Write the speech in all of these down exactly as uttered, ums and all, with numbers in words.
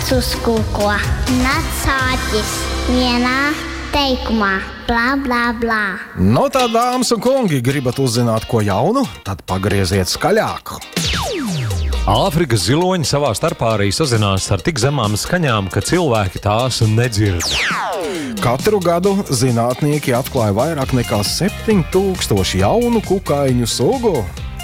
uzkūko. Nacāķis vienā teikumā. Blā, blā, blā. No tā, dāmas un kungi, gribat uzzināt ko jaunu? Tad pagrieziet skaļāk. Āfrikas ziloņi savā starpā arī sazinās ar tik zemām skaņām, ka cilvēki tās nedzird. Katru gadu zinātnieki atklāja vairāk nekā septiņi tūkstoši jaunu kukaiņu sugu.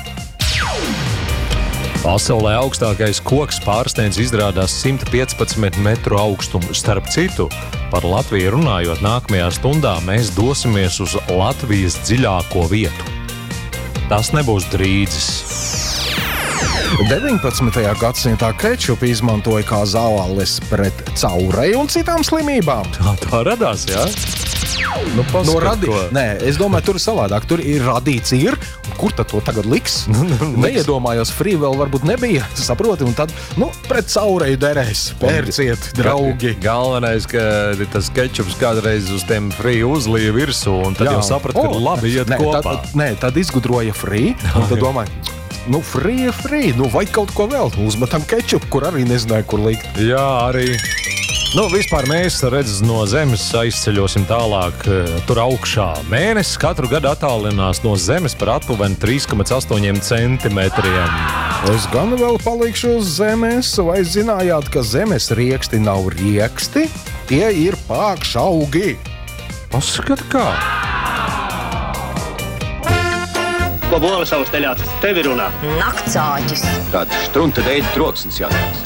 Pasaulē augstākais koks pārsniedz izrādās simt piecpadsmit metru augstumu. Starp citu, par Latviju runājot, nākamajā stundā mēs dosimies uz Latvijas dziļāko vietu. Tas nebūs Drīdzis. deviņpadsmitajā gadsimtā kečupu izmantoja kā zāles pret caureju un citām slimībām. Tā, tā radās, jā? Nu, paskat, no radi... ko. Nē, es domāju, tur ir savādāk. Tur ir radīts ir, kur tad to tagad liks? Neiedomājos, frī vēl varbūt nebija, saproti, un tad, nu, pret caureju derēs, pērciet, draugi. Galvenais, ka tas kečups kādreiz uz tiem frī uzlīja virsū, un tad jā. Jau saprat, ka o, labi iet nē, kopā. Tad, nē, tad izgudroja frī, un tad domāju, nu, frī, frī, nu, vai kaut ko vēl, uzmetam kečupu, kur arī nezināju, kur likt. Jā, arī. Nu, vispār mēs redz no zemes aizceļosim tālāk tur augšā. Mēnesis katru gadu attālinās no zemes par aptuveni trīs komats astoņi centimetriem. Es gan vēl palikšu uz zemes, vai zinājāt, ka zemes rieksti nav rieksti? Tie ir pākšaugi. Paskat kā? Ko bola savus teļācis? Tevi runā. Naktsāķis. Kāds štrunta deida troksnis jāsaka.